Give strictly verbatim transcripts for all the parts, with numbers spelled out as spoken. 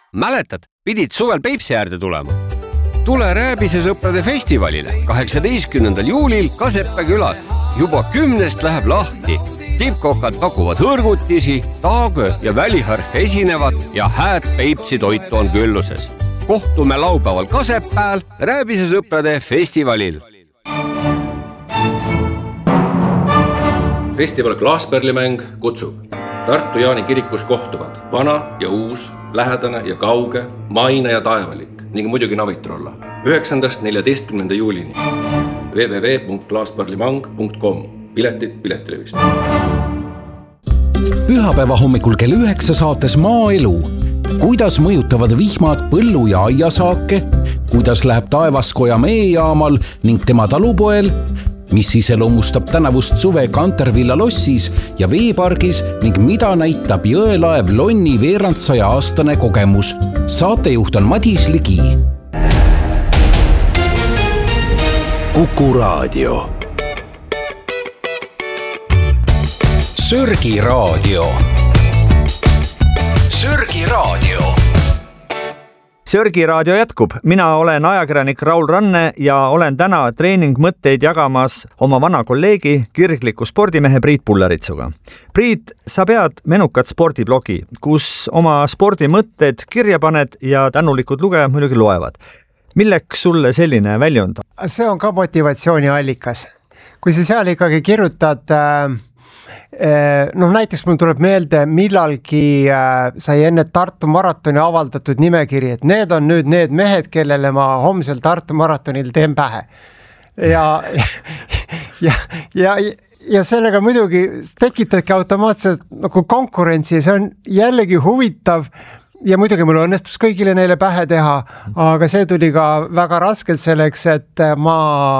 Mäletad, pidid suvel Peipsi äärde tulema? Tule Rääbise sõprade festivalile kaheksateistkümnendal juulil Kaseppe külas. Juba kümnest läheb lahti. Tippkokad pakuvad hõrgutisi, taagö ja väliharf esinevad ja hääd Peipsi toitu on külluses. Kohtume laupäeval Kasepääl Rääbise sõprade festivalil. Festival Klaasperlimäng kutsub. Tartu Jaani kirikus kohtuvad vana ja uus, lähedane ja kauge, maine ja taevalik ning muidugi navitrolla. üheksandast neljateistkümnenda juulini. w w w punkt klaasperlimang punkt com. Piletid Piletilevist. Pühapäeva hommikul kell üheksa saates Maaelu. Kuidas mõjutavad vihmad põllu- ja aiasaake? Kuidas läheb taevaskoja meejaamal ning tema talupoel? Mis iseloomustab tänavust suve Kantervilla lossis ja veepargis ning mida näitab jõelaev Lonni veerandsaja aastane kogemus. Saatejuht on Madis Ligi. Kuku Raadio. Sörgi Raadio. Sörgi Raadio. Sörgi Raadio jätkub. Mina olen ajakirjanik Raul Ranne ja olen täna treeningmõtteid jagamas oma vana kolleegi, kirgliku spordimehe Priit Pulleritsuga. Priit, sa pead menukat spordiblogi, kus oma spordimõtted kirja paned ja tänulikud lugejad muidugi loevad. Milleks sulle selline väljund? See on ka motivatsiooni allikas. Kui sa seal ikkagi kirjutad... Äh... noh, näiteks mul tuleb meelde, millalgi sai enne Tartu maratoni avaldatud nimekiri, et need on nüüd need mehed, kellele ma homsel Tartu maratonil teen pähe. Ja, ja, ja, ja sellega muidugi tekitadki automaatselt nagu konkurentsi ja see on jällegi huvitav. Ja muidugi mul õnnestus kõigile neile pähe teha, aga see tuli ka väga raskelt selleks, et ma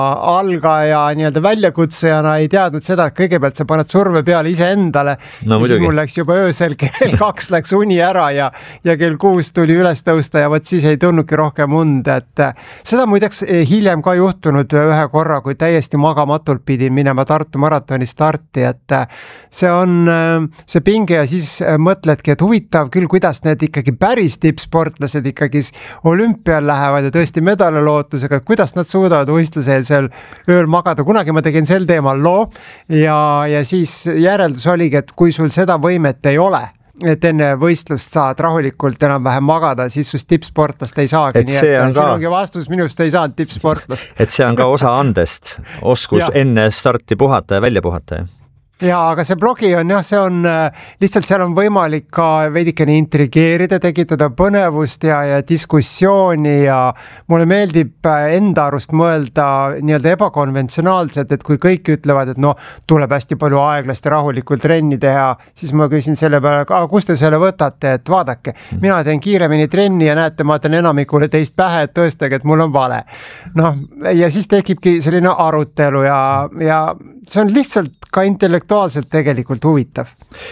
algaja nii-öelda väljakutsujana ei teadnud seda, et kõigepealt sa paned surve peale ise endale. No, ja siis mul läks juba öösel kell kaks läks uni ära ja, ja kell kuus tuli üles tõusta ja võt siis ei tulnudki rohkem und. Et seda muideks hiljem ka juhtunud ühe korra, kui täiesti magamatult pidin minema Tartu maratoni starti, et see on see pinge ja siis mõtledki, et huvitav küll, kuidas need ikkagi päris tippsportlased ikkagi olümpial lähevad ja tõesti medalilootusega, et kuidas nad suudavad uistluseelsel ööl magada. Kunagi ma tegin sel teemal loo ja, ja siis järeldus oligi, et kui sul seda võimet ei ole, et enne võistlust saad rahulikult enam vähem magada, siis sust tippsportlast ei saagi. Et see on ka... siin ongi vastus, minust ei saanud tippsportlast. Et see on ka osa andest, oskus enne starti puhata ja välja puhata. Ja, aga see blogi on jah, see on lihtsalt seal on võimalik ka veidikene intrigeerida, tekitada põnevust ja, ja diskussiooni ja mulle meeldib enda arust mõelda nii-öelda ebakonventsionaalselt, et kui kõik ütlevad, et no tuleb hästi palju aeglast ja rahulikult trenni teha, siis ma küsin selle peale, aga kus te selle võtate, et vaadake, mina teen kiiremini trenni ja näete, ma teen enamikule teist pähe, et tõestage, et mul on vale. Noh, ja siis tekibki selline arutelu ja, ja see on lihtsalt ka intellektuaalselt tegelikult huvitav.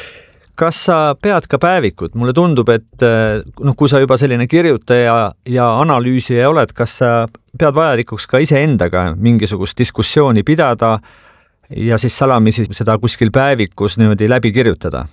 Kas sa pead ka päevikut? Mulle tundub, et no, kui sa juba selline kirjutaja ja analüüsija oled, kas sa pead vajalikuks ka ise endaga mingisugust diskussiooni pidada ja siis salamisi seda kuskil päevikus niimoodi läbi kirjutada?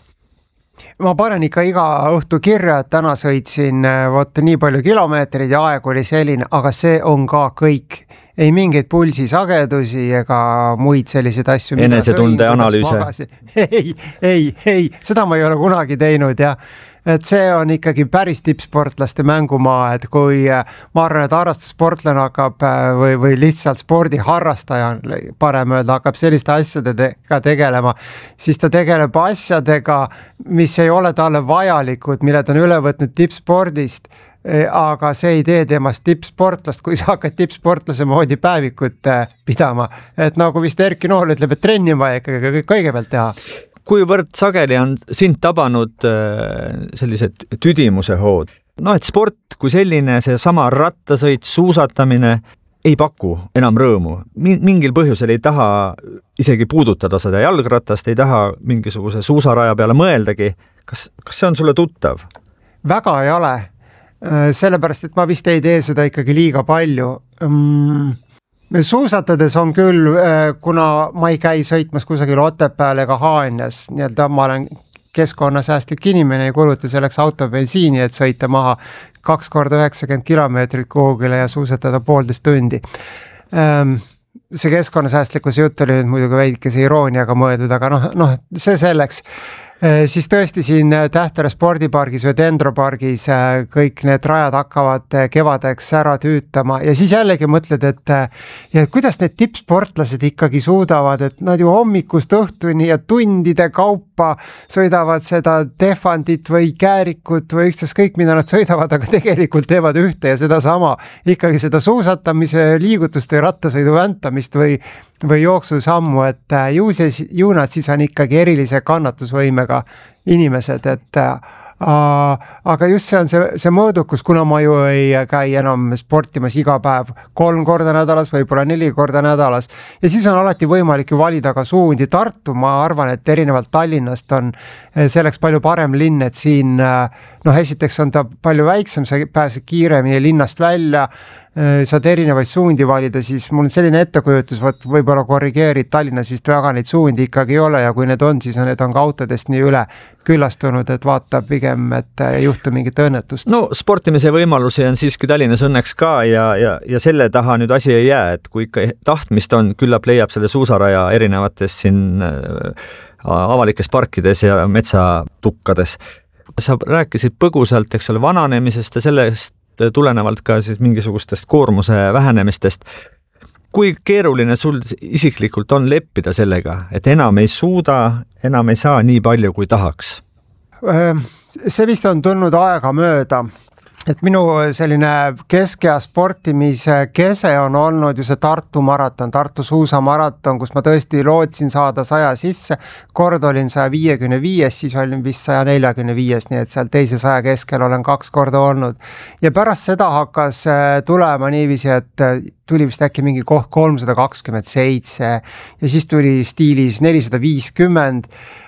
Ma panen ikka iga õhtu kirja, et täna sõitsin võtta nii palju kilomeetrid ja aeg oli selline, aga see on ka kõik. Ei mingeid pulsisagedusi ega muid selliseid asju. Enesetunde analüüse. Ei, ei, ei, seda ma ei ole kunagi teinud ja et see on ikkagi päris tippsportlaste mängumaa, et kui ma arvan, et harrastussportlane hakkab või, või lihtsalt spordiharrastaja, parem öelda, hakkab selliste asjadega tegelema, siis ta tegeleb asjadega, mis ei ole talle vajalikud, mille ta on üle võtnud tippspordist, aga see ei tee temast tippsportlast, kui sa hakkad tippsportlase moodi päevikut pidama. Et nagu vist Erki Nool ütleb, et trenni vaja ikkagi kõigepealt teha. Kuivõrd sageli on sind tabanud sellised tüdimuse hood? No, et sport kui selline, see sama rattasõit, suusatamine ei paku enam rõõmu. Mingil põhjusel ei taha isegi puudutada seda jalgratast, ei taha mingisuguse suusaraja peale mõeldagi. Kas, kas see on sulle tuttav? Väga ei ole. Sellepärast, et ma vist ei tee seda ikkagi liiga palju. Suusatades on küll, kuna ma ei käi sõitmas kusagil Otepääl ega Haanjas, nii-öelda ma olen keskkonnasäästlik inimene, ei kuluta selleks autobensiini, et sõita maha kaks korda üheksakümmend kilomeetrit kuhugile ja suusatada poolteist tundi. See keskkonnasäästlikkuse jutt oli nüüd muidugi veidikese irooniaga mõeldud, aga noh, noh, see selleks. Siis tõesti siin Tähtvere spordipargis või Dendropargis kõik need rajad hakkavad kevadeks ära tüütama ja siis jällegi mõtled, et ja kuidas need tippsportlased ikkagi suudavad, et nad ju hommikust õhtuni ja tundide kaupa sõidavad seda defandit või käärikut või ükstaskõik mida nad sõidavad, aga tegelikult teevad ühte ja seda sama, ikkagi seda suusatamise liigutust või rattasõidu väntamist või või jooksusammu, et ju, see, ju nad siis on ikkagi erilise kannatusvõimega inimesed, et äh, aga just see on see, see mõõdukus, kuna ma ju ei käi enam sportimas iga päev kolm korda nädalas, võib-olla neli korda nädalas ja siis on alati võimalik ju valida ka suundi. Tartu, ma arvan, et erinevalt Tallinnast on selleks palju parem linn, et siin noh, esiteks on ta palju väiksem, sa pääsed kiiremini linnast välja, saad erinevaid suundi valida, siis mul on selline ettekujutus, võt, võib-olla korrigeerid, Tallinnas vist väga neid suundi ikkagi ei ole ja kui need on, siis need on ka autodest nii üle küllastunud, et vaata pigem, et ei juhtu mingit õnnetust. No sportimise võimalusi on siiski Tallinnas õnneks ka ja, ja, ja selle taha nüüd asi ei jää, et kui ikka tahtmist on, küllap leiab selle suusaraja erinevates siin avalikes parkides ja metsatukkades. Sa rääkisid põgusalt, eks ole, vananemisest ja sellest tulenevalt ka siis mingisugustest koormuse vähenemistest. Kui keeruline sul isiklikult on leppida sellega, et enam ei suuda, enam ei saa nii palju, kui tahaks? See vist on tulnud aega mööda. Et minu selline keskea sportimise kese on olnud ju see Tartu maraton, Tartu suusamaraton, kus ma tõesti lootsin saada saja sisse. Kord olin saja viiekümne viies, siis olin vist saja neljakümne viies, nii et seal teise saja keskel olen kaks korda olnud. Ja pärast seda hakkas tulema niiviisi, et tuli vist äkki mingi koht kolmsada kakskümmend seitse ja siis tuli stiilis nelisada viiskümmend.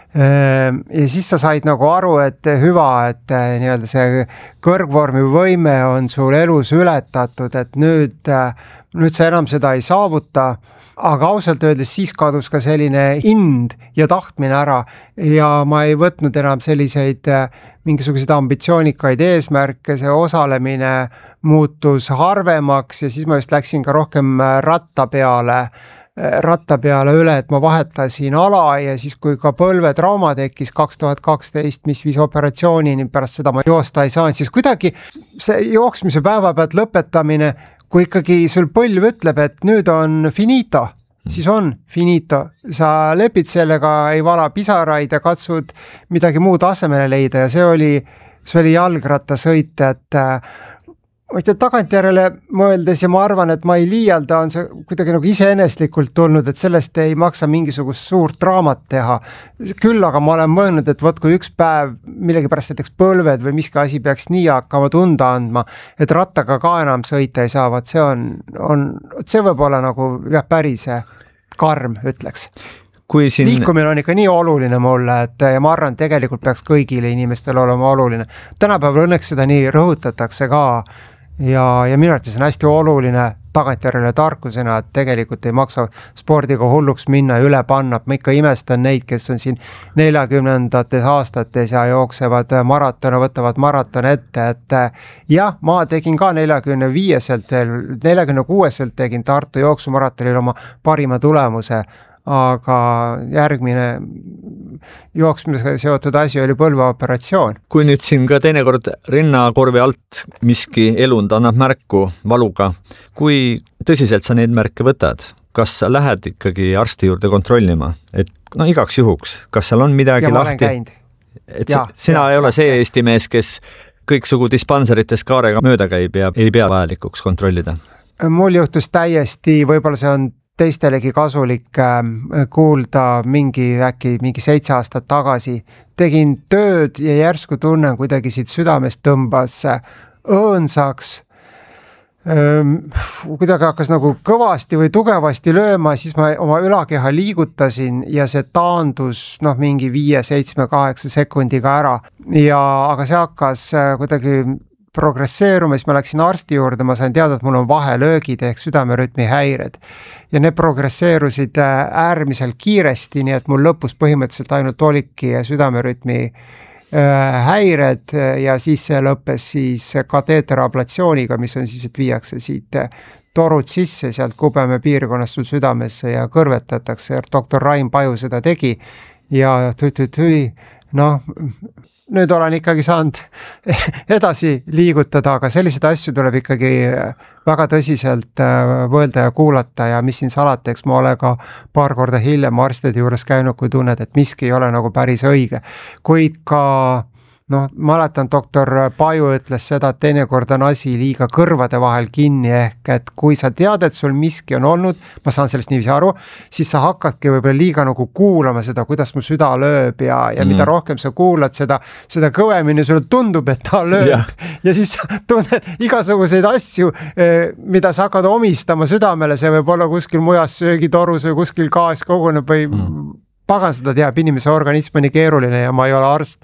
Ja siis sa said nagu aru, et hüva, et nii-öelda see kõrgvormi võime on sul elus ületatud, et nüüd, nüüd sa enam seda ei saavuta, aga ausalt öeldes siis kadus ka selline ind ja tahtmine ära ja ma ei võtnud enam selliseid mingisuguseid ambitsioonikaid eesmärke, see osalemine muutus harvemaks ja siis ma just läksin ka rohkem ratta peale ratta peale üle, et ma vahetasin ala ja siis kui ka põlvetrauma tekkis kaks tuhat kaksteist, mis viis operatsioonini, pärast seda ma joosta ei saanud, siis kuidagi see jooksmise päeva pealt lõpetamine, kui ikkagi sul põlv ütleb, et nüüd on finito, siis on finito. Sa lepid sellega, ei vala pisaraid ja katsud midagi muud asemele leida ja see oli, see oli jalgrattasõit, et Võite tagantjärele mõeldes ja ma arvan, et ma ei liialda, on see kuidagi nagu iseeneslikult tulnud, et sellest ei maksa mingisugust suurt draamat teha. Küll aga ma olen mõelnud, et võt kui üks päev millegi pärast näiteks põlved või miski asi peaks nii hakkama tunda andma, et rattaga ka enam sõita ei saa, vaat see on, on, see võib olla nagu jah, päris karm, ütleks. Kui siin... Liikumine on ikka nii oluline mulle, et ja ma arvan, tegelikult peaks kõigile inimestele olema oluline. Tänapäeval õnneks seda nii rõhutatakse ka ja, ja minu arvates on hästi oluline tagantjärele tarkusena, et tegelikult ei maksa spordiga hulluks minna ja üle panna. Ma ikka imestan neid, kes on siin neljakümnendates aastates ja jooksevad maratona, võtavad maraton ette, et jah, ma tegin ka neljakümne viieselt, neljakümne kuueselt tegin Tartu jooksumaratonil oma parima tulemuse, aga järgmine jooksmisega seotud asi oli põlveoperatsioon. Kui nüüd siin ka teinekord rinnakorvi alt miski elund annab märku valuga, kui tõsiselt sa neid märke võtad? Kas sa lähed ikkagi arsti juurde kontrollima? Et no igaks juhuks, kas seal on midagi ja lahti? Et ja, sina ja, ei ole see Eesti mees, kes kõiksugu dispenserites kaarega mööda käib ja ei pea vajalikuks kontrollida? Mul juhtus täiesti, võib-olla see on teistelegi kasulik kuulda mingi äkki mingi seitse aastat tagasi. Tegin tööd ja järsku tunnen kuidagi siit südamest tõmbas õõnsaks. Kuidagi hakkas nagu kõvasti või tugevasti lööma, siis ma oma ülakeha liigutasin ja see taandus noh, mingi viie, seitsme, kaheksa sekundiga ära. Ja, aga see hakkas kuidagi progresseeruma, siis ma läksin arsti juurde, ma sain teada, et mul on vahelöögid ehk südamerütmi häired. Ja need progresseerusid äärmiselt kiiresti, nii et mul lõpus põhimõtteliselt ainult oliki südamerütmi häired ja siis see lõppes siis kateeterablatsiooniga, mis on siis, et viiakse siit torud sisse sealt kubeme piirkonnast sul südamesse ja kõrvetatakse. doktor Rain Paju seda tegi ja tüü-tüü-tüü, noh, nüüd olen ikkagi saanud edasi liigutada, aga selliseid asju tuleb ikkagi väga tõsiselt võelda ja kuulata ja mis siin salata, eks ma ole ka paar korda hiljem arstide juures käinud, kui tunned, et miski ei ole nagu päris õige. Kuid ka noh, mäletan, doktor Paju ütles seda, et teinekord on asi liiga kõrvade vahel kinni ehk, et kui sa tead, et sul miski on olnud, ma saan sellest niiviisi aru, siis sa hakkadki võib-olla liiga nagu kuulama seda, kuidas mu süda lööb ja, ja mm. mida rohkem sa kuulad seda, seda kõvemini sulle tundub, et ta lööb ja, ja siis sa tunned igasuguseid asju, mida sa hakkad omistama südamele, see võib olla kuskil mujas söögitorus või kuskil gaas koguneb või mm. pagan seda teab, inimese organism on nii keeruline ja ma ei ole arst,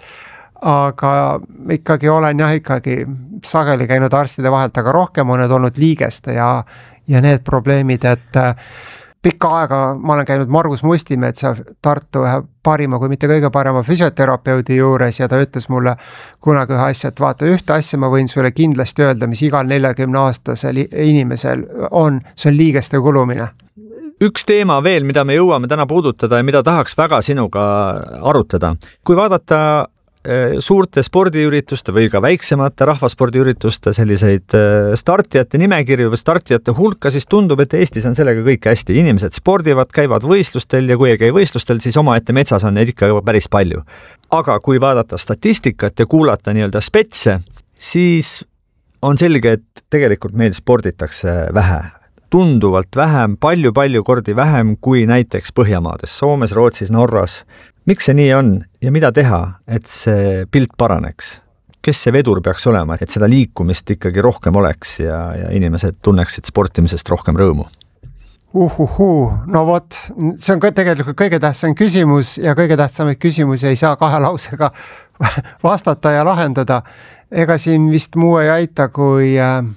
aga ikkagi olen jah ikkagi sageli käinud arstide vahelt, aga rohkem on need olnud liigeste ja, ja need probleemid, et pikka aega ma olen käinud Margus Mustimetsa Tartu ühe parima, kui mitte kõige parema füsioterapeudi juures ja ta ütles mulle kunagi ühe asja, et vaata, ühte asja ma võin sulle kindlasti öelda, mis igal neljakümne aastasel inimesel on, see on liigeste kulumine. Üks teema veel, mida me jõuame täna puudutada ja mida tahaks väga sinuga arutada. Kui vaadata suurte spordiürituste või ka väiksemate rahvaspordiürituste selliseid startijate nimekirju või startijate hulka, siis tundub, et Eestis on sellega kõik hästi. Inimesed spordivad, käivad võistlustel ja kui ei käi võistlustel, siis omaette metsas on neid ikka päris palju. Aga kui vaadata statistikat ja kuulata nii-öelda spetse, siis on selge, et tegelikult meil sporditakse vähe. Tunduvalt vähem, palju-palju kordi vähem kui näiteks Põhjamaades, Soomes, Rootsis, Norras. Miks see nii on ja mida teha, et see pilt paraneks? Kes see vedur peaks olema, et seda liikumist ikkagi rohkem oleks ja, ja inimesed tunneksid sportimisest rohkem rõõmu? Uhuhu, no vot, see on ka tegelikult kõige tähtsam küsimus ja kõige tähtsamaid küsimusi ei saa kahe lausega vastata ja lahendada. Ega siin vist muu ei aita, kui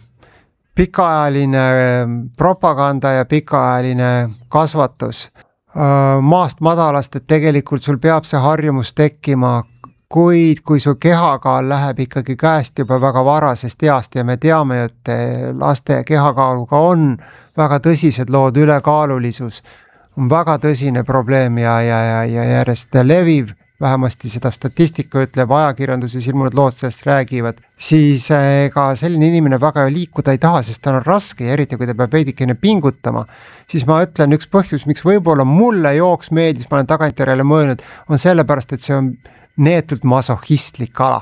pikaajaline propaganda ja pikaajaline kasvatus maast madalast, et tegelikult sul peab see harjumus tekkima, kuid kui su kehakaal läheb ikkagi käest juba väga varasest east ja me teame, et laste kehakaaluga on väga tõsised lood, ülekaalulisus on väga tõsine probleem ja, ja, ja, ja järjest leviv, vähemasti seda statistika ütleb, ajakirjanduses ilmunud lood sellest räägivad, siis ega selline inimene väga liikuda ei taha, sest ta on raske ja eriti, kui ta peab veidikene pingutama, siis ma ütlen üks põhjus, miks võib-olla mulle jooks meeldis, ma olen tagantjärele mõelnud, on sellepärast, et see on neetult masohistlik ala.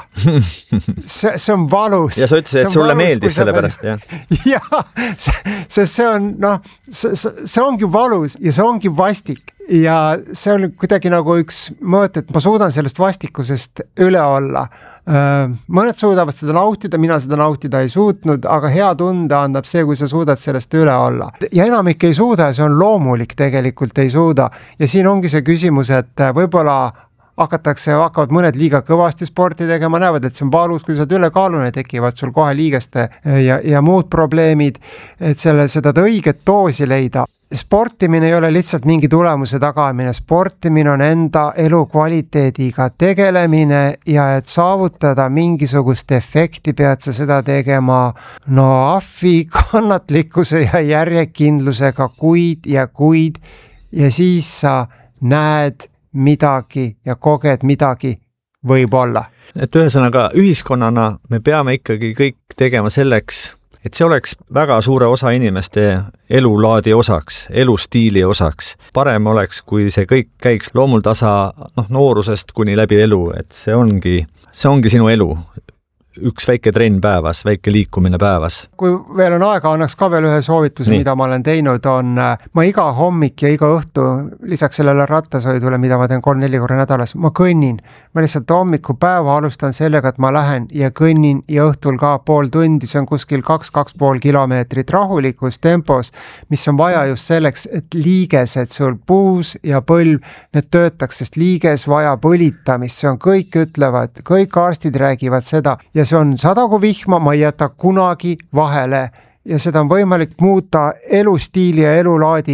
See, see on valus. Ja sa ütlesid, et sulle valus, meeldis sellepärast, jah? jah, see, see on, noh, see, see ongi valus ja see ongi vastik. Ja see on kuidagi nagu üks mõõt, et ma suudan sellest vastikusest üle olla. Mõned suudavad seda nautida, mina seda nautida ei suutnud, aga hea tunde annab see, kui sa suudad sellest üle olla. Ja enamik ei suuda ja see on loomulik, tegelikult ei suuda. Ja siin ongi see küsimus, et võib-olla hakatakse, hakkavad mõned liiga kõvasti sporti tegema, näevad, et see on valus, kui sa üle kaalune tekivad sul kohe liigeste ja, ja muud probleemid, et selle, seda õiget doosi leida. Sportimine ei ole lihtsalt mingi tulemuse tagamine, sportimine on enda elukvaliteediga tegelemine ja et saavutada mingisugust efekti, pead sa seda tegema no ahvi kannatlikkuse ja järjekindlusega kuid ja kuid ja siis sa näed midagi ja koged midagi võib-olla. Et ühesõnaga ühiskonnana me peame ikkagi kõik tegema selleks, et see oleks väga suure osa inimeste elulaadi osaks, elustiili osaks. Parem oleks, kui see kõik käiks loomultasa noh, noorusest kuni läbi elu, et see ongi, see ongi sinu elu. Üks väike trenn päevas, väike liikumine päevas. Kui veel on aega, annaks ka veel ühe soovituse, Nii. mida ma olen teinud, on ma iga hommik ja iga õhtu, lisaks sellele rattasõidule, mida ma teen kolm-neli korra nädalas, ma kõnnin. Ma lihtsalt hommiku päeva alustan sellega, et ma lähen ja kõnnin ja õhtul ka pool tundi, see on kuskil kaks, kaks pool kilomeetrit rahulikus tempos, mis on vaja just selleks, et liigesed sul puus ja põlv, need töötaks, sest liiges vaja põlitamist, see on kõik ütlevad, kõik arstid räägivad seda ja see on sadagu vihma, ma ei jäta kunagi vahele ja seda on võimalik muuta elustiili ja elulaadi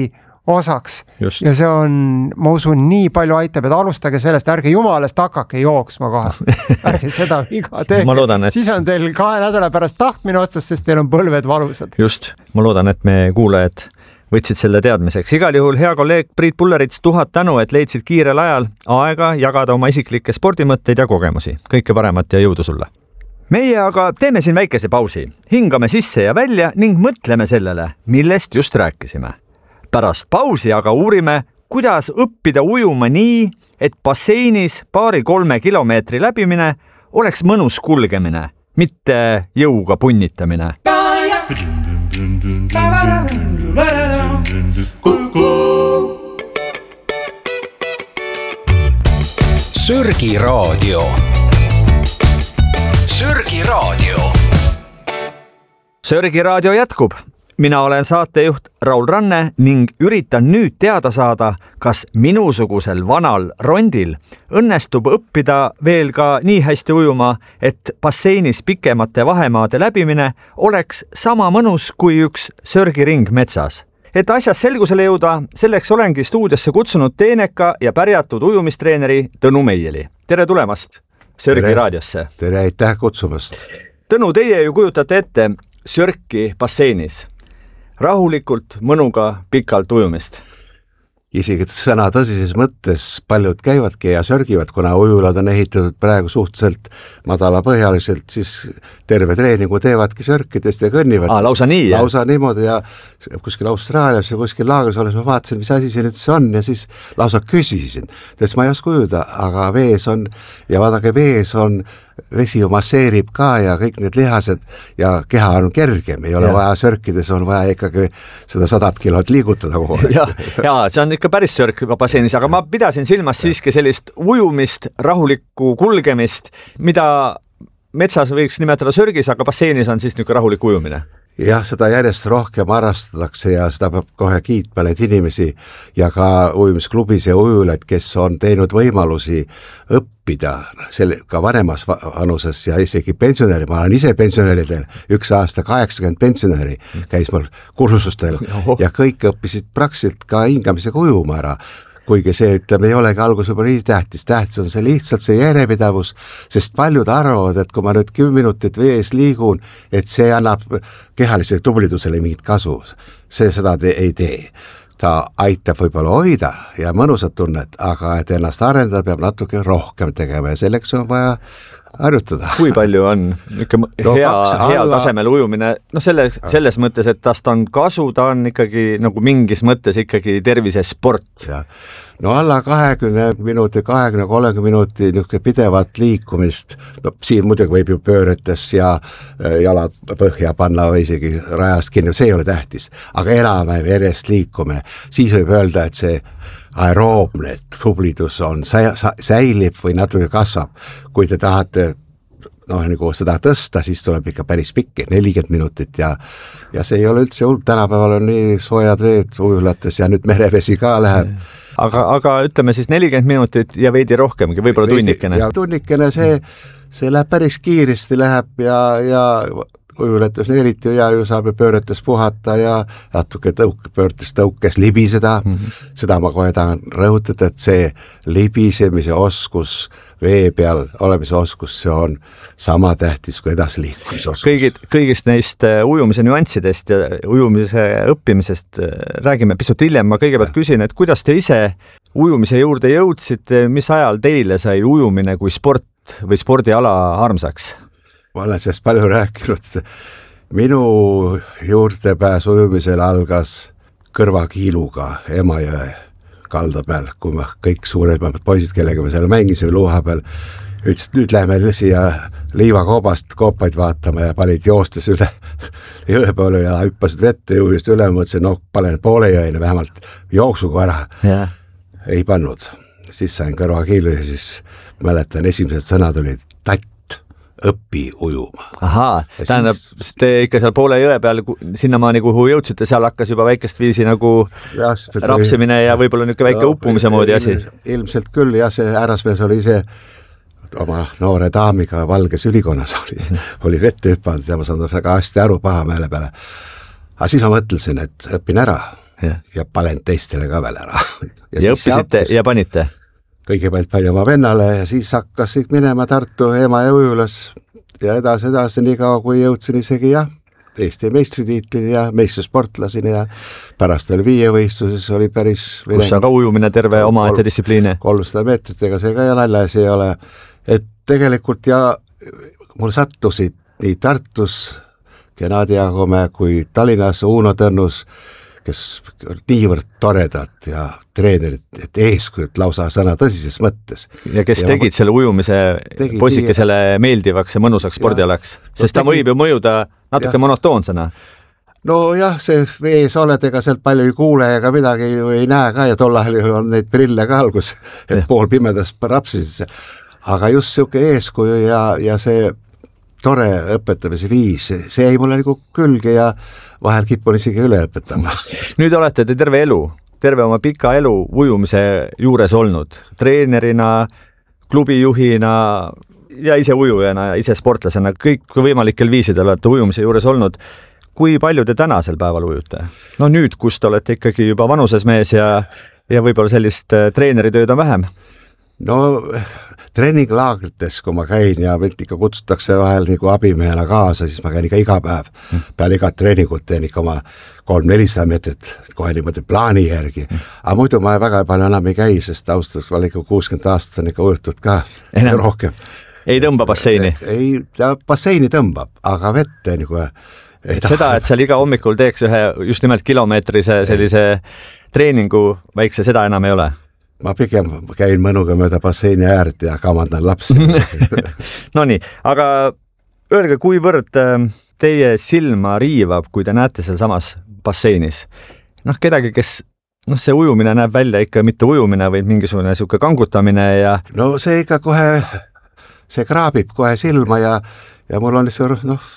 osaks. Just. Ja see on, ma usun, nii palju aitab, et alustage sellest, ärge jumalast hakake jooksma kohe. Ärge seda viga tehke. Ma loodan, et... Siis on teil kahe nädala pärast tahtmine otsast, sest teil on põlved valusad. Just, ma loodan, et me kuulajad võtsid selle teadmiseks. Igal juhul hea kolleeg Priit Pullerits, tuhat tänu, et leidsid kiirel ajal aega jagada oma isiklikke spordimõtteid ja kogemusi. Kõike paremat ja jõudu sulle. Meie aga teeme siin väikese pausi. Hingame sisse ja välja ning mõtleme sellele, millest just rääkisime. Pärast pausi aga uurime, kuidas õppida ujuma nii, et basseinis paari-kolme kilomeetri läbimine oleks mõnus kulgemine, mitte jõuga punnitamine. Sörgi raadio. Sörgi raadio. Sörgi raadio jätkub. Mina olen saatejuht Raul Ranne ning üritan nüüd teada saada, kas minusugusel vanal rondil õnnestub õppida veel ka nii hästi ujuma, et basseinis pikemate vahemaade läbimine oleks sama mõnus kui üks sörgiring metsas. Et asjas selgusele jõuda, selleks olengi stuudiosse kutsunud teeneka ja pärjatud ujumistreeneri Tõnu Meieli. Tere tulemast Sörgi tere, raadiosse. Tere, aitäh kutsumast. Tõnu, teie ju kujutate ette sörki basseinis. Rahulikult, mõnuga, pikalt ujumist. Isegi sõna tõsises mõttes paljud käivadki ja sörgivad, kuna ujulad on ehitatud praegu suhteliselt madalapõhjaliselt, siis terve treeningu teevadki sörkidest ja kõnnivad. Aa, lausa nii, jah? Lausa niimoodi ja kuskil Austraalias ja kuskil laagris olles ma vaatasin, mis asi see nüüd see on ja siis lausa küsisin. Tees ma ei oska ujuda, aga vees on ja vaadake, vees on vesi ju masseerib ka ja kõik need lihased ja keha on kergem, ei ole ja. Vaja sörkides, on vaja ikkagi seda sadat kilot liigutada kogu aeg. Ja, ja, see on ikka päris sörk basseinis, aga ma pidasin silmas siiski sellist ujumist, rahulikku kulgemist, mida metsas võiks nimetada sörgis, aga basseinis on siis niisugune rahulik ujumine. Jah, seda järjest rohkem arrastatakse ja seda peab kohe kiitma neid inimesi ja ka ujumisklubis ja ujulaid, kes on teinud võimalusi õppida selle, ka vanemas vanuses ja isegi pensionäri. Ma olen ise pensionäridel, üks aasta kaheksakümmend pensionäri käis mul kursustel ja kõik õppisid praktiliselt ka hingamisega ujuma ära. Kuigi see, ütleme, ei olegi algus juba nii tähtis. Tähtis on see lihtsalt see järjepidavus, sest paljud arvavad, et kui ma nüüd kümme minutit vees liigun, et see annab kehalise tublidusele mingit kasu. See seda te ei tee. Ta aitab võib-olla hoida ja mõnusat tunnet, aga et ennast arendada peab natuke rohkem tegema ja selleks on vaja harjutada. Kui palju on no, hea, hea alla... tasemel ujumine? No selles, selles mõttes, et tast on kasu, ta on ikkagi nagu mingis mõttes ikkagi tervise sport. Ja. No alla kahekümne minuti, kahekümne kolmekümne minuti niisugune pidevat liikumist. No, siin muidugi võib ju pööretes ja jalad põhja panna või isegi rajast kinni, see ei ole tähtis. Aga enam järjest liikumine. Siis võib öelda, et see aeroobne tublidus on, säilib või natuke kasvab. Kui te tahate noh, nagu seda tõsta, siis tuleb ikka päris pikk, nelikümmend minutit ja, ja see ei ole üldse hulk. Tänapäeval on nii soojad veed ujulates ja nüüd merevesi ka läheb. Aga, aga ütleme siis nelikümmend minutit ja veidi rohkemgi, võib-olla tunnikene. Ja tunnikene, see, see läheb päris kiiresti läheb ja, ja ujulates eriti ja ju saab pööretes puhata ja natuke tõuk, pöörtes tõukes libiseda. Mm-hmm. Seda ma kohe tahan rõhutada, et see libisemise oskus, vee peal olemise oskus, see on sama tähtis kui edasi liikumise oskus. Kõigid, kõigist neist ujumise nüanssidest ja ujumise õppimisest räägime pisut hiljem. Ma kõigepealt küsin, et kuidas te ise ujumise juurde jõudsite, mis ajal teile sai ujumine kui sport või spordiala armsaks? Ma olen sellest palju rääkinud. Minu juurdepääs ujumisel algas Kõrvakiiluga Emajõe kalda peal, kui ma kõik suured poisid, kellega me seal mängisime luuha peal, ütlesid, nüüd läheme siia liivakoobast koopaid vaatama ja panid joostes üle jõe poole ja hüppasid vette jõudist üle, mõtlesin, no panen poole jõeni vähemalt jooksuga ära. Yeah. Ei pannud. Siis sain Kõrvakiilu ja siis mäletan, esimesed sõnad olid tatt. Õppi ujuma. Ahaa, tähendab, siis... te ikka seal poole jõe peal sinnamaani, kuhu jõudsite, seal hakkas juba väikest viisi nagu ja, rapsimine ja võib-olla niisugune väike no, uppumise moodi asi. Ilmselt küll, jah, see härrasmees oli ise oma noore daamiga valges ülikonnas oli, oli vette hüppanud ja ma saan väga hästi aru paha meele peale. Aga siis ma mõtlesin, et õpin ära ja, ja panen teistele ka veel ära. Ja, ja õppisite ja panite? Kõigepealt pani oma vennale ja siis hakkas minema Tartu ema ja ujulas ja edasi, edasi, nii kaua kui jõudsin isegi jah, Eesti meistritiitlini ja meistrisportlasini ja pärast oli viievõistluses oli päris... Kus on ka ujumine terve oma ette distsipliine? kolmsada meetrit, ega see ka ja naljaasi ei ole. Et tegelikult ja mul sattusid nii Tartus Gennadi Jagome kui Tallinnas Uno Tõnnus, kes niivõrd toredad ja treenerid, et eeskujud lausa sõna tõsises mõttes. Ja kes ja tegid ma... selle ujumise poisikesele nii... meeldivaks ja mõnusaks spordialaks, sest no, ta võib ju mõjuda natuke ja. monotoonsena. No jah, see vees oled, ega sealt palju ei kuule ega midagi ei näe ka ja tol ajal on neid prille ka algus, et ja. pool pimedas rapsis. Aga just siuke eeskuju ja, ja see tore õpetamise viis, see jäi mulle nagu külge ja vahel kipun isegi üle õpetama. Nüüd olete te terve elu, terve oma pika elu ujumise juures olnud, treenerina, klubijuhina ja ise ujujana ja ise sportlasena, kõik võimalikel viisidel olete ujumise juures olnud. Kui palju te tänasel päeval ujute? No nüüd, kus te olete ikkagi juba vanuses mees ja, ja võib-olla sellist treeneritööd on vähem? No treeninglaagrites, kui ma käin ja mind ikka kutsutakse vahel nagu abimehena kaasa, siis ma käin ikka iga päev. Peale igat treeningut teen ikka oma kolm-nelisada meetrit kohe niimoodi plaani järgi. Aga muidu ma väga palju enam ei käi, sest austus, ma olen ikka kuuskümmend aastat on ikka ujutud ka enam. Rohkem. Ei tõmba basseini? Ei, ta basseini tõmbab, aga vette nagu... Et seda, et seal iga hommikul teeks ühe just nimelt kilomeetrise sellise treeningu väikse, seda enam ei ole? Ma pigem käin mõnuga mööda basseini äärt ja kamandan lapsi. No nii, aga öelge, kuivõrd teie silma riivab, kui te näete seal samas basseinis? Noh, kedagi, kes, noh, see ujumine näeb välja ikka mitte ujumine, vaid mingisugune siuke kangutamine ja... No see ikka kohe, see kraabib kohe silma ja, ja mul on lihtsalt, noh,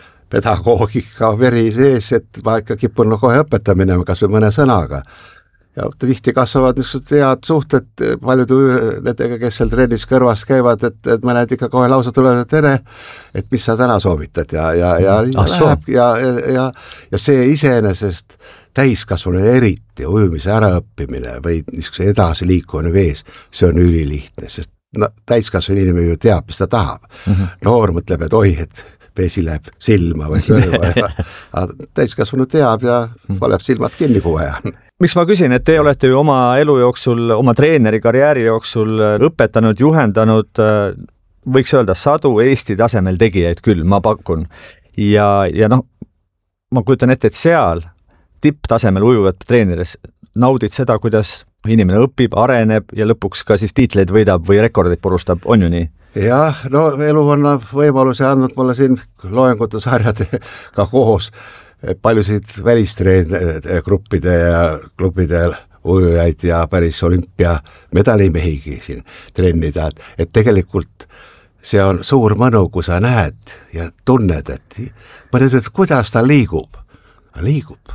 pedagoogika veri sees, et ma ikka kipun no kohe õpetamine, kas või mõne sõnaga. Ja tihti kasvavad niisugused head suhted paljud nendega, kes seal trennis kõrvas käivad, et, et mõned ikka kohe lausa tulevad, et tere, et mis sa täna soovitad ja, ja, ja, ja, läheb, ja, ja, ja see iseenesest täiskasvanu eriti ujumise äraõppimine või niisuguse edasi liikuvane vees, see on ülilihtne, sest no, täiskasvanu inimene ju teab, mis ta tahab. Mm-hmm. Noor mõtleb, et oi, et vesi läheb silma või kõrva ja täiskasvanu teab ja paneb silmad kinni, kui vaja. Miks ma küsin, et te olete ju oma elu jooksul, oma treeneri karjääri jooksul õpetanud, juhendanud, võiks öelda sadu Eesti tasemel tegijaid küll, ma pakun. Ja, ja noh, ma kujutan ette, et seal tipptasemel ujuvad treeneris naudid seda, kuidas inimene õpib, areneb ja lõpuks ka siis tiitleid võidab või rekordid purustab, on ju nii? Jah, no elu on võimaluse andnud mulle siin loengute sarjadega koos paljusid välistreengruppide ja klubide ujujaid ja päris olümpia medalimehigi siin trennida, et, et tegelikult see on suur mõnu, kui sa näed ja tunned, et mõned ütlevad, kuidas ta liigub, liigub.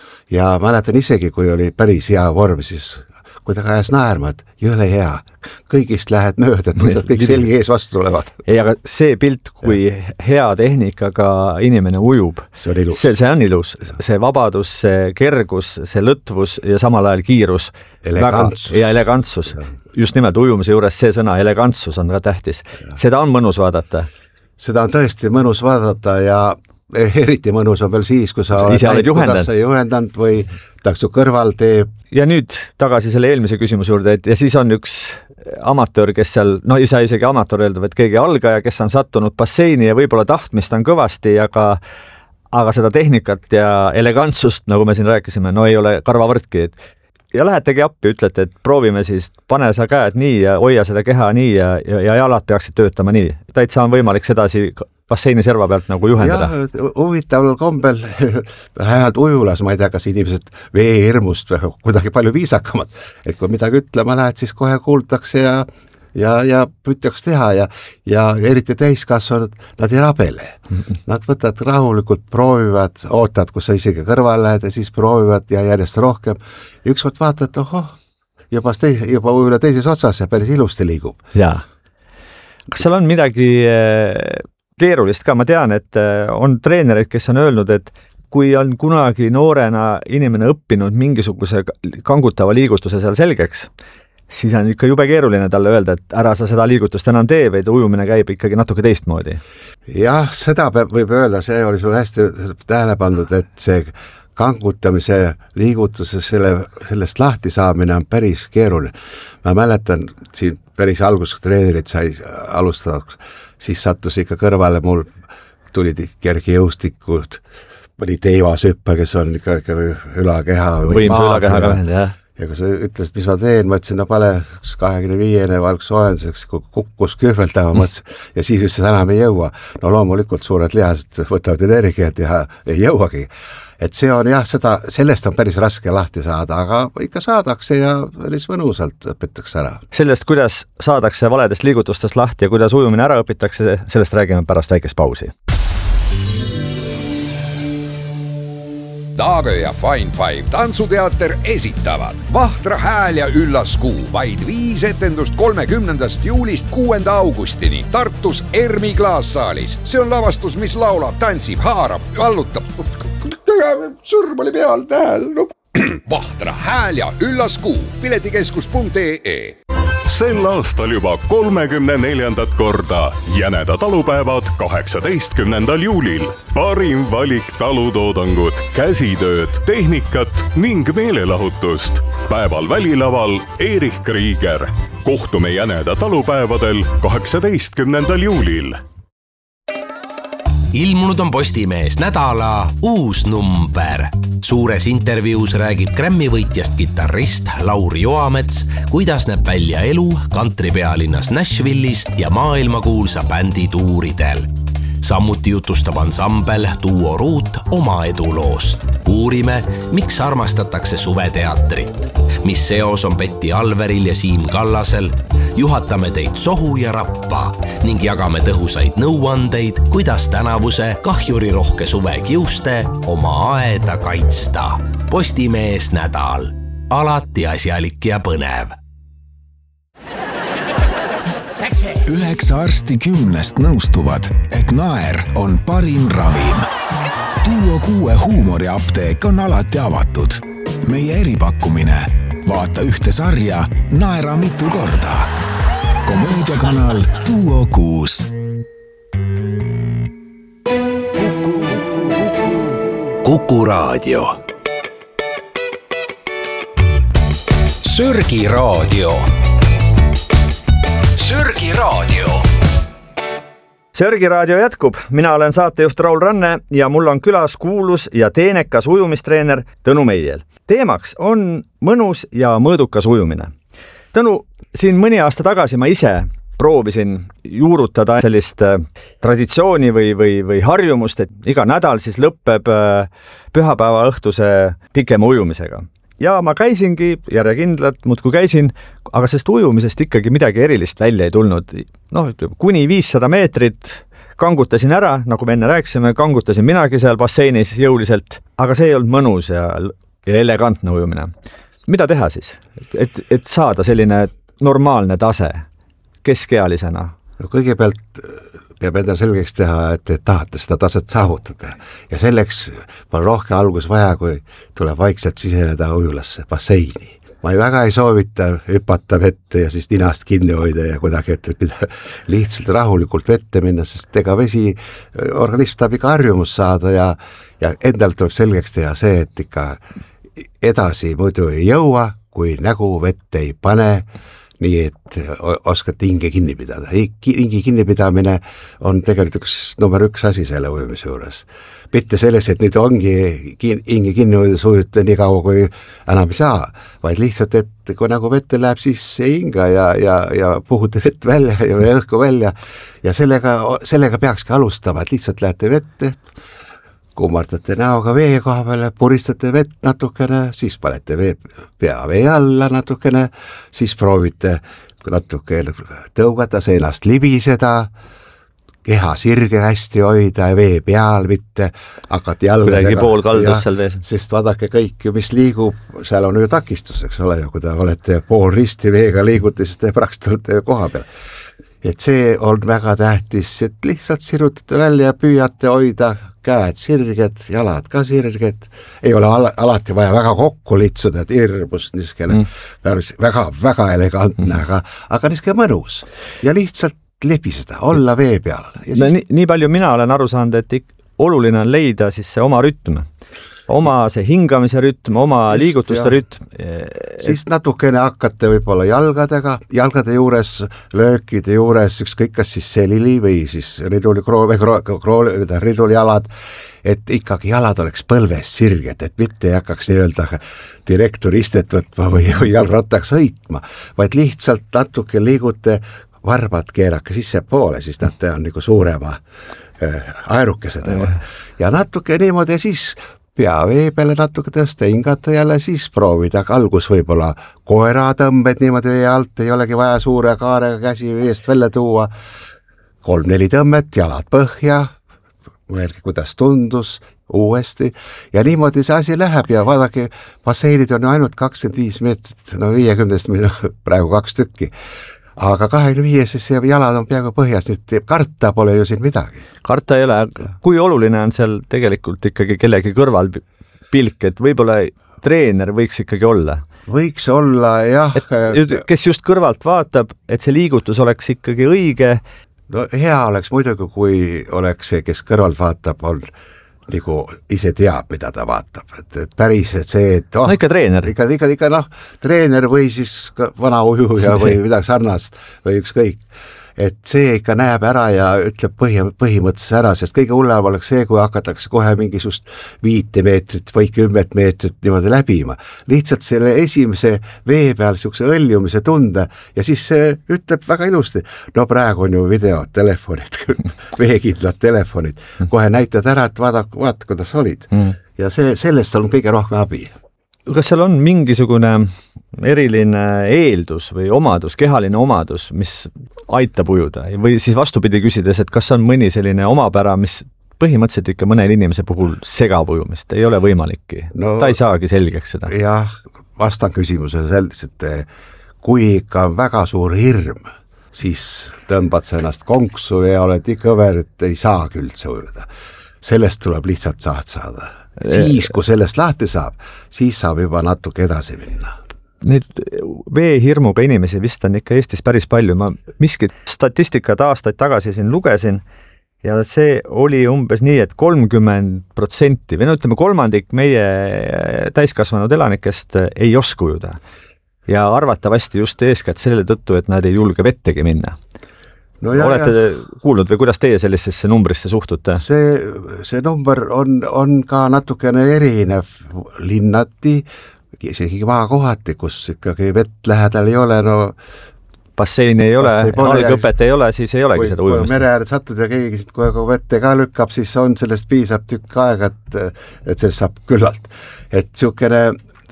Ja mäletan isegi, kui oli päris hea vorm, siis kui ta ajas naerma, et jõle hea, kõigist lähed mööda, et sealt kõik selgi ees vastu tulevad. Ei, aga see pilt, kui ja. hea tehnikaga inimene ujub, see on ilus, see, see, on ilus. see vabadus, see kergus, see lõtvus ja samal ajal kiirus elegantsus. Väga, ja elegantsus. Ja. Just nimelt ujumise juures see sõna elegantsus on ka tähtis. Ja. Seda on mõnus vaadata. Seda on tõesti mõnus vaadata ja eriti mõnus on veel siis, kui sa ise oled juhendanud. juhendanud või taksu kõrval teeb. Ja nüüd tagasi selle eelmise küsimuse juurde, et ja siis on üks amatöör, kes seal, no ei saa isegi amatöör öelda, et keegi algaja, kes on sattunud basseini ja võib-olla tahtmist on kõvasti, aga, aga seda tehnikat ja elegantsust, nagu me siin rääkisime, no ei ole karvavõrdki. Ja lähetegi appi, ütlete, et proovime siis, pane sa käed nii ja hoia seda keha nii ja, ja, ja jalad peaksid töötama nii. Täitsa on võimalik sedasi basseini serva pealt nagu juhendada. Ja, huvitaval kombel, vähemalt ujulas, ma ei tea, kas inimesed veehirmust või kuidagi palju viisakamad, et kui midagi ütlema lähed, siis kohe kuultakse ja, ja, ja püütaks teha ja, ja eriti täiskasvanud, nad ei rabele. Nad võtavad rahulikult, proovivad, ootad, kus sa isegi kõrval lähed ja siis proovivad ja järjest rohkem. Ja ükskord vaatad, ohoh, juba, teis, juba üle teises otsas ja päris ilusti liigub. Jaa. Kas seal on midagi keerulist ka, ma tean, et on treenerid, kes on öelnud, et kui on kunagi noorena inimene õppinud mingisuguse kangutava liigutuse seal selgeks, siis on ikka jube keeruline talle öelda, et ära sa seda liigutust enam tee, vaid ujumine käib ikkagi natuke teistmoodi. Jah, seda võib öelda, see oli sul hästi tähele pandud, et see kangutamise liigutuse selle, sellest lahti saamine on päris keeruline. Ma mäletan, siin päris alguses treenerid sai alustada, siis sattus ikka kõrvale, mul tulid kergejõustikud, mõni teivashüppe, kes on ikka, ikka ülakeha või võimsu ülakeha vähend, jah. Ja kui sa ütlesid, mis ma teen, ma ütlesin, no pane kahekümne viiene valg soojenduseks, kui kukkus kühveldama, mõtlesin, ja siis ütlesin, enam ei jõua. No loomulikult suured lihased võtavad energiat ja ei jõuagi. Et see on jah, seda, sellest on päris raske lahti saada, aga ikka saadakse ja päris mõnusalt õpitakse ära. Sellest, kuidas saadakse valedest liigutustest lahti ja kuidas ujumine ära õpitakse, sellest räägime pärast väikest pausi. Taagö ja Fine Five tantsuteater esitavad Vahtra hääl ja üllas kuu, vaid viis etendust kolmekümnendast juulist kuuenda augustini Tartus Ermi klaassaalis. See on lavastus, mis laulab, tantsib, haarab, vallutab. Sõrm oli peal tähel. No. Vahtra hääl ja üllas kuu, piletikeskus punkt ee. Sel aastal juba kolmekümne neljandat korda Jäneda talupäevad kaheksateistkümnendal juulil. Parim valik talutoodangut, käsitööd, tehnikat ning meelelahutust. Päeval välilaval Erich Krieger. Kohtume Jäneda talupäevadel kaheksateistkümnendal juulil. Ilmunud on Postimees nädala uus number. Suures intervjuus räägib Grammy võitjast kitarrist Lauri Joamets, kuidas näeb välja elu kantripealinnas Nashvillis ja maailmakuulsa bändi tuuridel. Samuti jutustab ansambel Duo Ruut oma eduloost. Uurime, miks armastatakse suveteatrit, mis seos on Betty Alveril ja Siim Kallasel, juhatame teid sohu ja rappa ning jagame tõhusaid nõuandeid, kuidas tänavuse kahjurirohke suve kiuste oma aeda kaitsta. Postimees nädal. Alati asjalik ja põnev. Üheksa arsti kümnest nõustuvad, et naer on parim ravim. Duo kuue huumoriapteek on alati avatud. Meie eripakkumine. Vaata ühte sarja, naera mitu korda. Komöödiakanal Duo kuus. Kuku, Kuku raadio. Sörgi raadio. Sörgi raadio. Sörgi raadio jätkub. Mina olen saatejuht Raul Ranne ja mul on külas kuulus ja teenekas ujumistreener Tõnu Meiel. Teemaks on mõnus ja mõõdukas ujumine. Tõnu, siin mõni aasta tagasi ma ise proovisin juurutada sellist traditsiooni või, või, või harjumust, et iga nädal siis lõpeb pühapäeva õhtuse pikema ujumisega. Ja ma käisingi järjekindlalt, muudkui käisin, aga sest ujumisest ikkagi midagi erilist välja ei tulnud. No, kuni viissada meetrit kangutasin ära, nagu me enne rääkisime, kangutasin minagi seal basseinis jõuliselt, aga see ei olnud mõnus ja, ja elegantne ujumine. Mida teha siis, et, et saada selline normaalne tase keskealisena? No kõigepealt peab enda selgeks teha, et te tahate seda taset saavutada ja selleks on rohkem algus vaja, kui tuleb vaikselt siseneda ujulasse, basseini. Ma ei väga ei soovita hüpata vette ja siis ninast kinni hoida ja kuidagi, et mida lihtsalt rahulikult vette minna, sest ega vesi, organism tahab ikka harjumus saada ja, ja endal tuleb selgeks teha see, et ikka edasi muidu ei jõua, kui nägu vette ei pane, nii et oskate hinge kinni pidada. Hingi kinni pidamine on tegelikult üks number üks asi selle ujumise juures. Mitte selles, et nüüd ongi hinge kinni hoides ujute nii kaua, kui enam ei saa, vaid lihtsalt, et kui nagu vette läheb, siis ei hinga ja, ja, ja puhute vett välja ja õhku välja ja sellega, sellega peakski alustama, et lihtsalt lähete vette, kummardate näoga vee koha peale, puristate vett natukene, siis panete vee, pea vee alla natukene, siis proovite natuke tõugata seinast libiseda, keha sirge hästi hoida ja vee peal, mitte hakati jalgadega. Pool kaldus seal vees. Sest vaadake kõik, mis liigub, seal on ju takistus, eks ole, kui te olete pool risti veega liiguti, siis te praktiliselt olete koha peal. Et see on väga tähtis, et lihtsalt sirutate välja ja püüate hoida käed sirged, jalad ka sirged, ei ole al alati vaja väga kokku litsuda, et hirmus niisugune mm. väga, väga elegantne, mm. aga, aga niisugune mõnus ja lihtsalt lebiseda, olla vee peal. No, siis... nii, nii palju mina olen aru saanud, et oluline on leida siis see oma rütm, oma see hingamise rütm, oma just, liigutuste jah. rütm. Siis natukene hakkate võib-olla jalgadega, jalgade juures, löökide juures, ükskõik kas siis selili või siis riduli, krooli, krooli, riduli jalad, et ikkagi jalad oleks põlves sirged, et mitte ei hakkaks nii-öelda direktori istet võtma või, või jalgrattaks sõitma, vaid lihtsalt natuke liigute, varbad keerake sisse poole, siis nad on nagu suurema äh, aerukese teevad. Ja natuke niimoodi ja siis pea vee peale natuke tõsta, hingata jälle, siis proovida, aga algus võib-olla koeratõmbed niimoodi vee alt, ei olegi vaja suure kaarega käsi veest välja tuua, kolm-neli tõmmet, jalad põhja, mõelge, kuidas tundus, uuesti ja niimoodi see asi läheb ja vaadake, basseinid on ju ainult kakskümmend viis meetrit, no viiekümnest praegu kaks tükki. Aga kahekümne viieses jalad on peaaegu põhjas, nüüd karta pole ju siin midagi. Karta ei ole, kui oluline on seal tegelikult ikkagi kellegi kõrval pilk, et võib-olla treener võiks ikkagi olla? Võiks olla, jah. Et, kes just kõrvalt vaatab, et see liigutus oleks ikkagi õige. No hea oleks muidugi, kui oleks see, kes kõrvalt vaatab, on nagu ise teab, mida ta vaatab, et, et päris et see, et oh, no ikka treener. Ikka, ikka, ikka noh, treener või siis vana ujuja või midagi sarnast või ükskõik. Et see ikka näeb ära ja ütleb põhi, põhimõtteliselt ära, sest kõige hullem oleks see, kui hakatakse kohe mingisugust viite meetrit või kümmet meetrit niimoodi läbima. Lihtsalt selle esimese vee peal niisuguse õljumise tunde ja siis see ütleb väga ilusti, no praegu on ju videod, telefonid, veekindlad telefonid, kohe näitad ära, et vaada, vaata, kuidas olid. Mm. Ja see, sellest on kõige rohkem abi. Kas seal on mingisugune eriline eeldus või omadus, kehaline omadus, mis aitab ujuda või siis vastupidi küsides, et kas on mõni selline omapära, mis põhimõtteliselt ikka mõnel inimese puhul segab ujumist, ei ole võimalikki, no, ta ei saagi selgeks seda. Jah, vastan küsimuse selles, et kui ikka on väga suur hirm, siis tõmbad sa ennast konksu ja oled nii kõver, et ei saagi üldse ujuda. Sellest tuleb lihtsalt saad saada. Siis, kui sellest lahti saab, siis saab juba natuke edasi minna. Neid veehirmuga inimesi vist on ikka Eestis päris palju. Ma miskit statistikat aastaid tagasi siin lugesin ja see oli umbes nii, et kolmkümmend protsenti või no ütleme kolmandik meie täiskasvanud elanikest ei oska ujuda. Ja arvatavasti just eeskätt selle tõttu, et nad ei julge vettegi minna. No ja, olete ja, kuulnud või kuidas teie sellisesse numbrisse suhtute? See, see number on, on ka natukene erinev linnati, isegi maa kohati, kus ikkagi vett lähedal ei ole, no basseini ei ole, algõpet ei ole, siis ei olegi kui, seda ujumist. Kui mere ääred satud ja keegi kui vette ka lükkab, siis on sellest piisab tükk aega, et, et sellest saab küllalt. Et niisugune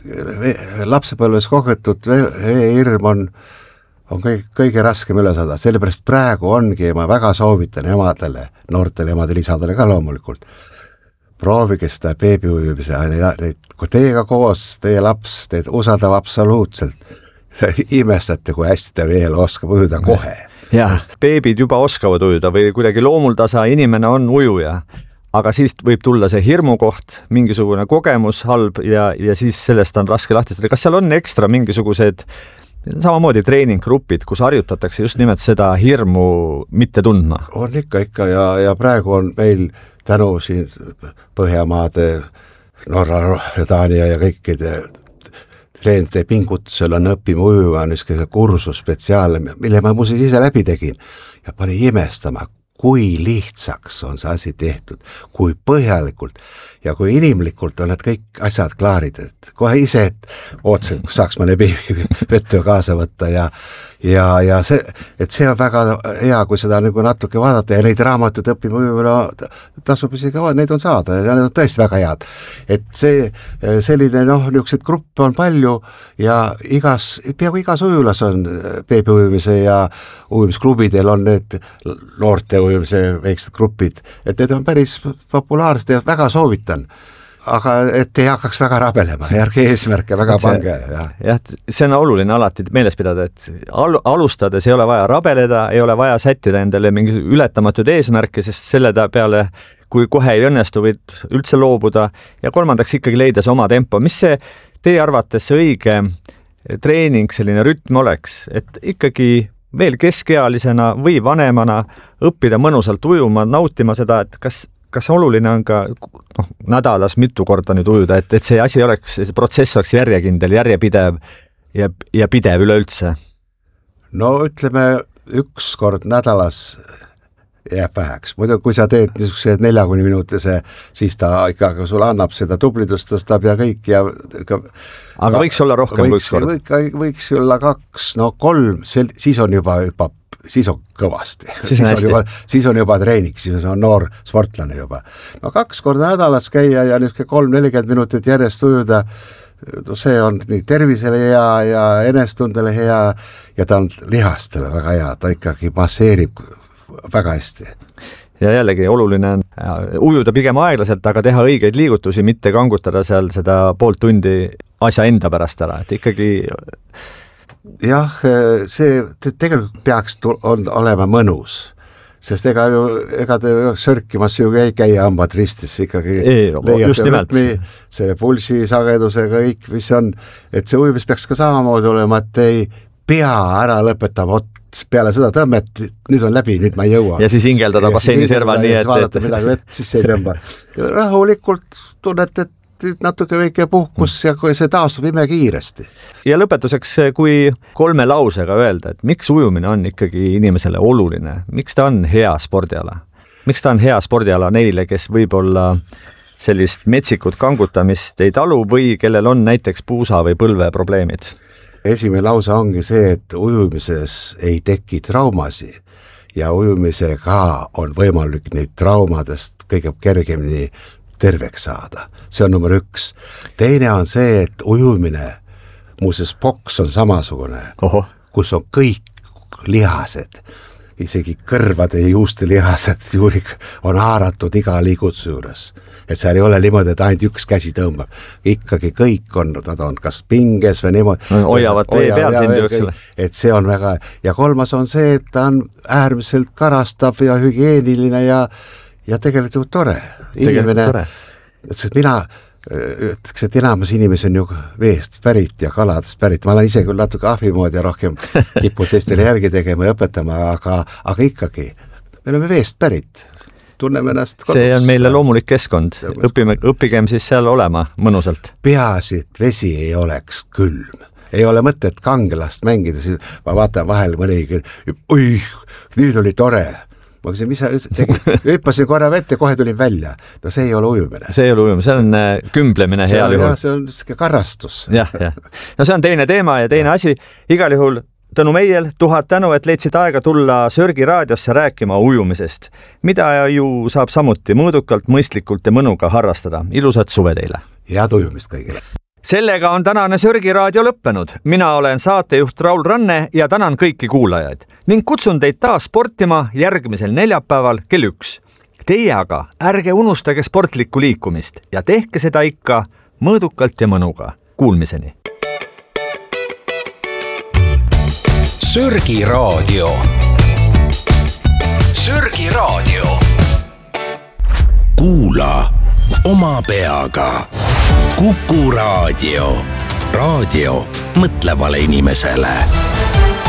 lapsepõlves kogetud hirm on on kõige, kõige raskem üle saada, sellepärast praegu ongi, ma väga soovitan emadele, noortele emadele, isadele ka loomulikult, proovige seda beebiujumise, kui teiega koos, teie laps, teid usaldab absoluutselt, imestate, kui hästi ta veel oskab ujuda kohe. Jah, beebid juba oskavad ujuda või kuidagi loomultasa inimene on ujuja, aga siis võib tulla see hirmu koht, mingisugune kogemus halb ja, ja siis sellest on raske lahti. Kas seal on ekstra mingisugused samamoodi treeninggrupid, kus harjutatakse just nimelt seda hirmu mitte tundma? On ikka, ikka ja, ja praegu on meil tänu siin Põhjamaade, Norra, Taania ja kõikide treenide pingutusel on õppima ujuma niisugune kursus spetsiaalne, mille ma muuseas ise läbi tegin ja pani imestama, kui lihtsaks on see asi tehtud, kui põhjalikult ja kui inimlikult on need kõik asjad klaarid, et kohe ise, et ootsin, kui saaks mõne vette kaasa võtta ja, ja, ja see, et see on väga hea, kui seda nagu natuke vaadata ja neid raamatuid õppima ujumine tasub isegi, neid on saada ja need on tõesti väga head. Et see selline, noh, niisugused gruppe on palju ja igas, peaaegu igas ujulas on beebiujumise ja ujumisklubidel on need noorte ujumise väiksed grupid, et need on päris populaarsed ja väga soovitan. aga et ei hakkaks väga rabelema, järgi eesmärke väga pange. jah, jah, see on oluline alati meeles pidada, et al alustades ei ole vaja rabeleda, ei ole vaja sättida endale mingi ületamatud eesmärke, sest selle peale, kui kohe ei õnnestu, võid üldse loobuda ja kolmandaks ikkagi leida see oma tempo. Mis see teie arvates see õige treening, selline rütm oleks, et ikkagi veel keskealisena või vanemana õppida mõnusalt ujuma, nautima seda, et kas kas oluline on ka noh, nädalas mitu korda nüüd ujuda, et, et see asi oleks, see protsess oleks järjekindel, järjepidev ja, ja pidev üleüldse? No ütleme, üks kord nädalas jääb väheks. Muidu kui sa teed niisuguse neljakümne minutise, siis ta ikka sulle annab seda tublidust, tõstab ja kõik. Ja, aga ka, võiks olla rohkem võiks, kui üks kord? Võiks, võiks olla kaks, no kolm, siis on juba, juba siis on kõvasti, siis, siis, on juba, siis on juba treening, siis on noor sportlane juba. No kaks korda nädalas käia ja niisugune kolm nelikümmend minutit järjest ujuda, no see on nii tervisele hea ja enestundele hea ja ta on lihastele väga hea, ta ikkagi masseerib väga hästi. Ja jällegi oluline on ujuda pigem aeglaselt, aga teha õigeid liigutusi, mitte kangutada seal seda poolt tundi asja enda pärast ära, et ikkagi jah, see tegelikult peaks on, olema mõnus, sest ega ju, ega te sörkimas ju ei käi hambad ristis, ikkagi ei, just nimelt. Rütmi, selle pulsi sageduse kõik, mis on, et see ujumis peaks ka samamoodi olema, et ei pea ära lõpetama, peale seda tõmmet, nüüd on läbi, nüüd ma ei jõua. Ja siis hingeldada basseini serval nii, et vaadata midagi vett, siis ei tõmba. Rahulikult tunnet, et natuke väike puhkus ja kui see taastub ime kiiresti. Ja lõpetuseks, kui kolme lausega öelda, et miks ujumine on ikkagi inimesele oluline, miks ta on hea spordiala? Miks ta on hea spordiala neile, kes võib-olla sellist metsikut kangutamist ei talu või kellel on näiteks puusa või põlve probleemid? Esimene lause ongi see, et ujumises ei teki traumasi ja ujumisega on võimalik neid traumadest kõige kergemini terveks saada. See on number üks. Teine on see, et ujumine, muuseas boks on samasugune, Oho. kus on kõik lihased, isegi kõrvade ja juuste lihased juurik on haaratud iga liigutuse juures. Et seal ei ole niimoodi, et ainult üks käsi tõmbab. Ikkagi kõik on, nad on kas pinges või niimoodi. No, hoiavad vee peal sind jooksule. Et see on väga, ja kolmas on see, et ta on äärmiselt karastav ja hügieeniline ja ja tegelikult tore. Inimene, et mina, ütleks, et enamus inimesi on ju veest pärit ja kaladest pärit. Ma olen ise küll natuke ahvimoodi ja rohkem kipud teistele järgi tegema ja õpetama, aga, aga ikkagi, me oleme veest pärit. Tunneme ennast kodus. See on meile loomulik keskkond. Õpime, õpigem siis seal olema mõnusalt. Peaasi, et vesi ei oleks külm. Ei ole mõtet kangelast mängida, siis ma vaatan vahel mõnigi, oi, nüüd oli tore. Ma küsin, mis sa tegid? Hüppasin korra vette, kohe tulin välja. No see ei ole ujumine. See ei ole ujumine, see on kümblemine see heal on, juhul. See on siuke karrastus. Jah, jah. No see on teine teema ja teine asi. Igal juhul Tõnu Meiel, tuhat tänu, et leidsid aega tulla Sörgi raadiosse rääkima ujumisest, mida ju saab samuti mõõdukalt, mõistlikult ja mõnuga harrastada. Ilusat suve teile. Head ujumist kõigile. Sellega on tänane Sörgi raadio lõppenud. Mina olen saatejuht Raul Ranne ja tänan kõiki kuulajaid ning kutsun teid taas sportima järgmisel neljapäeval kell üks. Teie aga ärge unustage sportlikku liikumist ja tehke seda ikka mõõdukalt ja mõnuga. Kuulmiseni. Sörgi raadio. Sörgi raadio. Kuula oma peaga. Kuku raadio. Raadio mõtlevale inimesele.